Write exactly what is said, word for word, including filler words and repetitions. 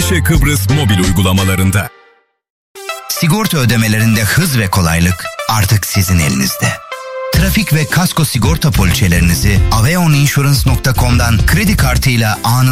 Ayşe Kıbrıs mobil uygulamalarında. Sigorta ödemelerinde hız ve kolaylık artık sizin elinizde. Trafik ve kasko sigorta poliçelerinizi aveon insurance nokta com'dan kredi kartıyla anında